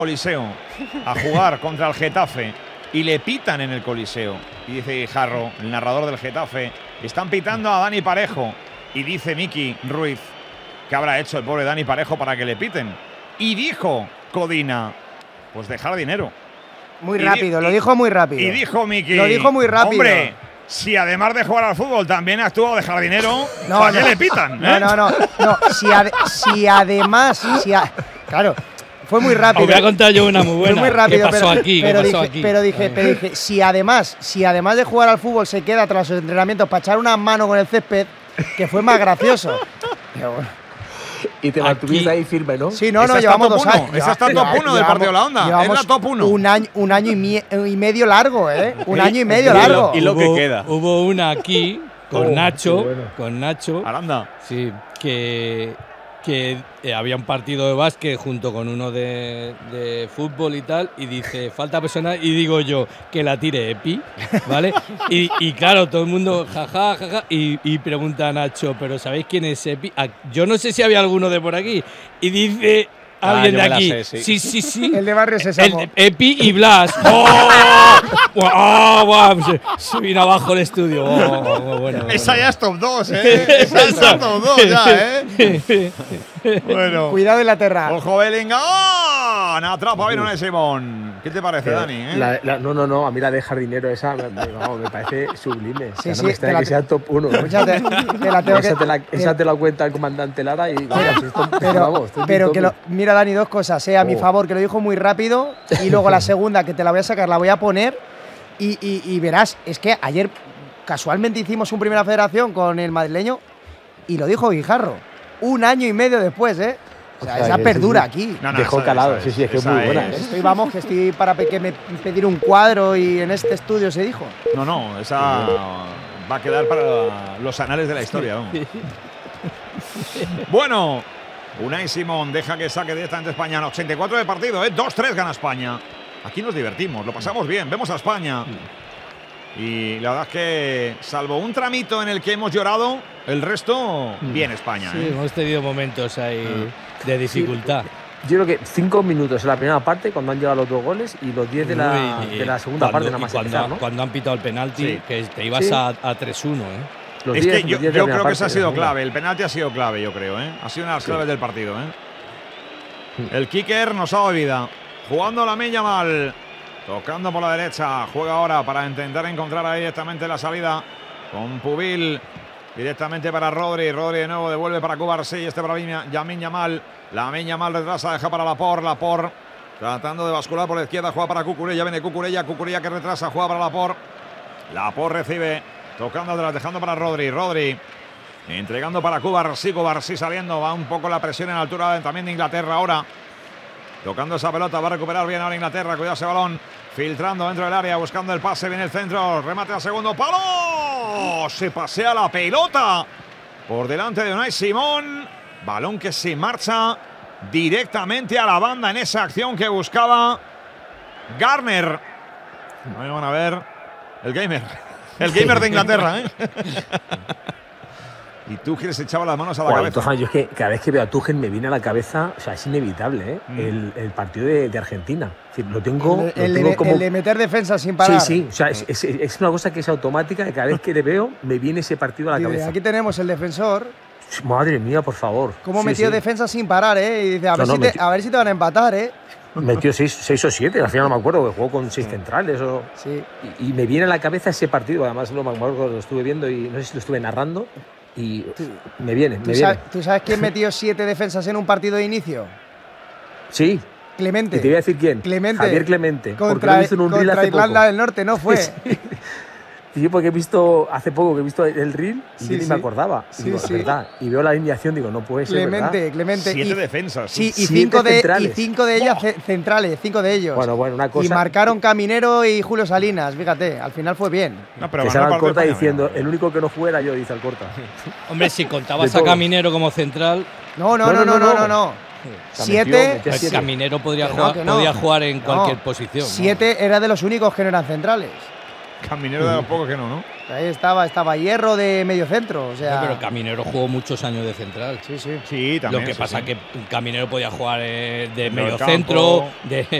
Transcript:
Coliseo a jugar contra el Getafe y le pitan en el Coliseo. Y dice Guijarro, el narrador del Getafe, están pitando a Dani Parejo. Y dice Miki Ruiz, ¿qué habrá hecho el pobre Dani Parejo para que le piten? Y dijo Codina, pues dejar dinero. Muy rápido, lo dijo muy rápido. Y dijo Miki, lo dijo muy rápido. Hombre, si además de jugar al fútbol también actúa dejar dinero, ¿para qué le pitan? No. Si además, claro. Fue muy rápido. Os voy a contar yo una muy buena. Fue muy rápido, ¿Qué pasó aquí? Pero dije, si además de jugar al fútbol se queda tras los entrenamientos para echar una mano con el césped, que fue más gracioso. Pero bueno. Y te mantuviste ahí firme, ¿no? Sí, no, llevamos 2 años. Esa está top 1 del partido de la Onda. Es la top 1. Un año y medio largo, ¿eh? Un año y medio largo. Y lo que queda. Hubo una aquí con Nacho. Con Nacho. Aranda. Sí, que había un partido de básquet junto con uno de fútbol y tal, y dice, falta personal, y digo yo, que la tire Epi, ¿vale? y claro, todo el mundo, jaja, y pregunta a Nacho, ¿pero sabéis quién es Epi? Yo no sé si había alguno de por aquí, y dice alguien de aquí. Sé, sí. El de Barrio Sésamo. Epi y Blas. Se vino abajo el estudio. Bueno. Esa ya es top 2, ¿eh? Esa es top 2 ya, ¿eh? Bueno. Cuidado en la terra. Ojo, Bellingham. ¡Oh! Atrapa bien a Simón. ¿Qué te parece, Dani? No. A mí la de jardinero esa me parece sublime. Sí, no me extraña que sea top 1. Esa te la cuenta el comandante Lara y mira, Dani, 2 cosas. A mi favor, que lo dijo muy rápido. Y luego la segunda, que te la voy a sacar, la voy a poner. Y verás, es que ayer casualmente hicimos un Primera Federación con el madrileño y lo dijo Guijarro. 1 año y medio después, ¿eh? O sea, esa perdura aquí. Dejó calado, sí, es que es muy buena. Que estoy para pedir un cuadro y en este estudio se dijo. No, esa va a quedar para los anales de la historia. ¿No? Bueno, Unai Simón deja que saque directamente España en 84 de partido, ¿eh? 2-3 gana España. Aquí nos divertimos, lo pasamos bien, vemos a España. Y la verdad es que, salvo un tramito en el que hemos llorado, el resto, bien España. Sí, hemos tenido momentos ahí de dificultad. Yo creo que 5 minutos en la primera parte, cuando han llegado los 2 goles, y los 10 de la segunda parte, nada más empezar, ¿no? Cuando han pitado el penalti, que te ibas a 3-1, ¿eh? Es que yo creo que eso ha sido clave, el penalti ha sido clave, yo creo, ¿eh? Ha sido una de las claves del partido, ¿eh? El kicker nos ha dado vida. Jugando Lamine Yamal, tocando por la derecha, juega ahora para intentar encontrar ahí directamente la salida con Pubil, directamente para Rodri, de nuevo devuelve para Cubarsí, este para Lamine Yamal, retrasa, deja para Laporte, tratando de bascular por la izquierda, juega para Cucurella, viene Cucurella que retrasa, juega para Laporte recibe, tocando atrás, dejando para Rodri, entregando para Cubarsí saliendo, va un poco la presión en la altura también de Inglaterra ahora. Tocando esa pelota, va a recuperar bien ahora Inglaterra, cuidado ese balón, filtrando dentro del área, buscando el pase, viene el centro, remate al segundo palo, se pasea la pelota por delante de Unai Simón, balón que se marcha directamente a la banda en esa acción que buscaba Garner. Ahí van a ver el gamer de Inglaterra, ¿eh? Y Tuchel se echaba las manos a la cabeza. Yo es que cada vez que veo a Tuchel me viene a la cabeza, o sea, es inevitable, ¿eh? El partido de Argentina. Es decir, lo tengo como… el de meter defensa sin parar. Sí, o sea, es una cosa que es automática, que cada vez que le veo me viene ese partido a la cabeza. Aquí tenemos el defensor. Madre mía, por favor. Cómo metió defensa sin parar, ¿eh? Y dice, a ver si te van a empatar, ¿eh? Metió 6 o 7, al final no me acuerdo, que jugó con 6 centrales. Sí. Y me viene a la cabeza ese partido, además no me acuerdo, lo estuve viendo y no sé si lo estuve narrando. Y me viene. ¿Tú sabes quién metió 7 defensas en un partido de inicio? Sí. Clemente. Y te voy a decir quién. Javier Clemente. Contra Irlanda del Norte, ¿no fue? Sí. Y yo porque he visto hace poco que he visto el reel y yo ni me acordaba. Y digo, verdad. Y veo la alineación, digo, no puede ser, Clemente. 7 defensas. Sí, y 5 de ellas centrales, 5 de ellos. Bueno, una cosa. Y marcaron Caminero y Julio Salinas, fíjate, al final fue bien. Que se Alcorta diciendo, el único que no fuera yo, dice Alcorta. Hombre, si contabas a Caminero como central… No. 7. Caminero podría jugar en cualquier posición. 7 era de los únicos que no eran centrales. Caminero de los pocos que no. Ahí estaba Hierro de medio centro. O sea… Pero Caminero jugó muchos años de central. Sí. Sí, también. Lo que pasa es que Caminero podía jugar de medio campo. centro, de